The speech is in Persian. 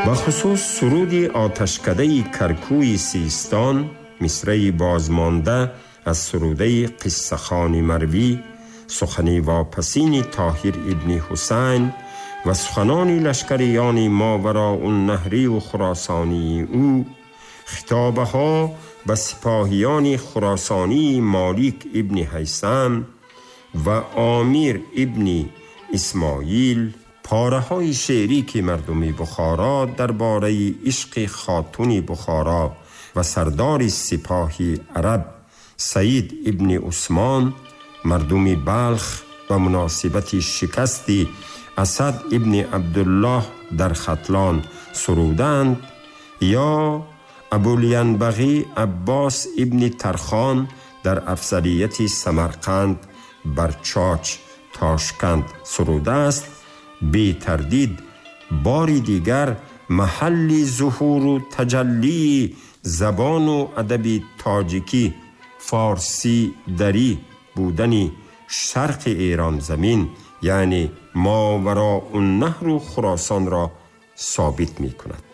و خصوص سرودی آتشکده کرکوی سیستان، مصرعی بازمانده از سروده قصه خانی مروی، سخنی واپسین طاهر ابن حسین و سخنان لشکریان ماوراء النهر و خراسانی او، خطابه ها به سپاهیان خراسانی مالک ابن هیثم و آمیر ابن اسماعیل، پاره های شعری که مردم بخارا درباره عشق خاتون بخارا و سردار سپاهی عرب سید ابن عثمان، مردم بلخ و مناسبت شکست اسد ابن عبدالله در ختلان سرودند، یا ابوالینبغی عباس ابن ترخان در افضلیت سمرقند بر چاچ تاشکند سروده است، بی تردید باری دیگر محل ظهور و تجلی زبان و ادب تاجیکی فارسی دری بودن شرق ایران زمین، یعنی ماوراء النهر و خراسان را ثابت می کند.